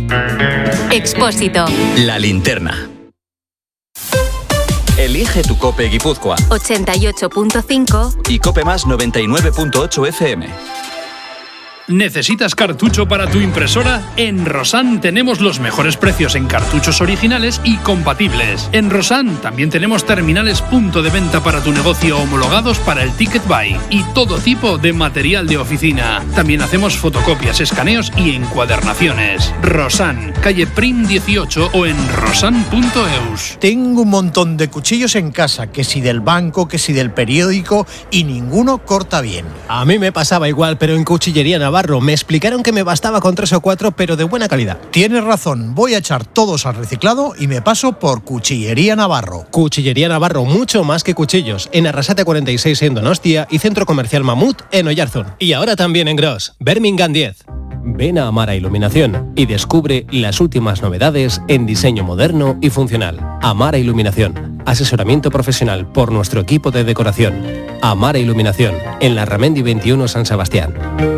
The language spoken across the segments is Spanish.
Expósito. La linterna. Elige tu COPE Guipúzcoa 88.5 y COPE Más 99.8 FM. ¿Necesitas cartucho para tu impresora? En Rosan tenemos los mejores precios en cartuchos originales y compatibles. En Rosan también tenemos terminales punto de venta para tu negocio homologados para el Ticket Buy y todo tipo de material de oficina. También hacemos fotocopias, escaneos y encuadernaciones. Rosan, calle Prim 18 o en rosan.eus. Tengo un montón de cuchillos en casa, que si del banco, que si del periódico, y ninguno corta bien. A mí me pasaba igual, pero en Cuchillería Navarro me explicaron que me bastaba con 3 o 4, pero de buena calidad. Tienes razón, voy a echar todos al reciclado y me paso por Cuchillería Navarro. Cuchillería Navarro, mucho más que cuchillos. En Arrasate 46 en Donostia y Centro Comercial Mamut en Oyarzún. Y ahora también en Gros, Birmingham 10. Ven a Amara Iluminación y descubre las últimas novedades en diseño moderno y funcional. Amara Iluminación, asesoramiento profesional por nuestro equipo de decoración. Amara Iluminación, en Larramendi 21 San Sebastián.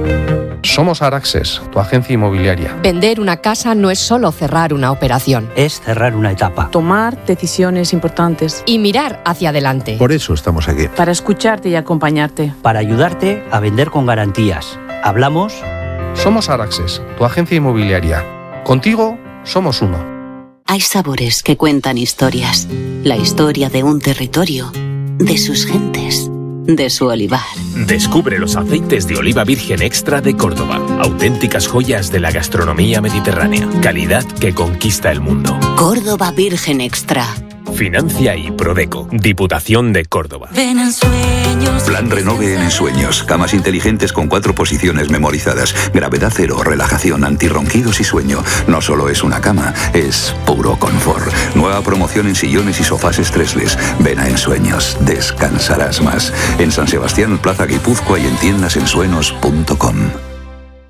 Somos Araxes, tu agencia inmobiliaria. Vender una casa no es solo cerrar una operación. Es cerrar una etapa. Tomar decisiones importantes. Y mirar hacia adelante. Por eso estamos aquí. Para escucharte y acompañarte. Para ayudarte a vender con garantías. Hablamos. Somos Araxes, tu agencia inmobiliaria. Contigo somos uno. Hay sabores que cuentan historias. La historia de un territorio, de sus gentes, de su olivar. Descubre los aceites de oliva virgen extra de Córdoba. Auténticas joyas de la gastronomía mediterránea. Calidad que conquista el mundo. Córdoba Virgen Extra. Financia y Prodeco. Diputación de Córdoba. Ven en sueños. Plan Renove en Ensueños. Camas inteligentes con 4 posiciones memorizadas. Gravedad cero, relajación, antirronquidos y sueño. No solo es una cama, es puro confort. Nueva promoción en sillones y sofás estresles. Ven a Ensueños. Descansarás más. En San Sebastián, Plaza Guipúzcoa y en tiendasensueños.com.